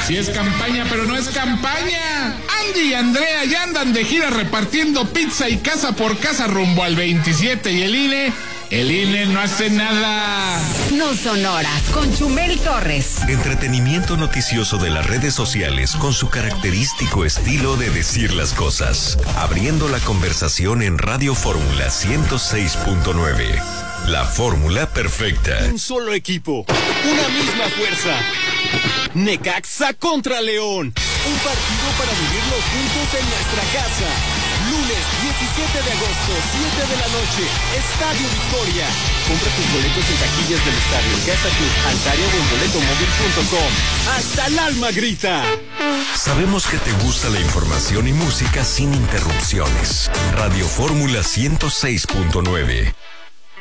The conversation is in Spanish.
Sí es campaña, pero no es campaña. Andy y Andrea ya andan de gira repartiendo pizza y casa por casa rumbo al 27 y el INE no hace nada. No son horas, con Chumel Torres. Entretenimiento noticioso de las redes sociales con su característico estilo de decir las cosas. Abriendo la conversación en Radio Fórmula 106.9. La fórmula perfecta. Un solo equipo, una misma fuerza. Necaxa contra León. Un partido para vivirlo juntos en nuestra casa. Lunes 17 de agosto, 7 de la noche, Estadio Victoria. Compra tus boletos en taquillas del estadio, Casa Club, Altaria o en boletomóvil.com. ¡Hasta el alma grita! Sabemos que te gusta la información y música sin interrupciones. Radio Fórmula 106.9.